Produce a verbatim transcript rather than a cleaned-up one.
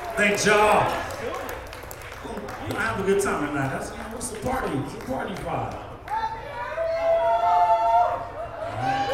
Thank y'all. I have a good time tonight. That's what's the party? What's the party vibe?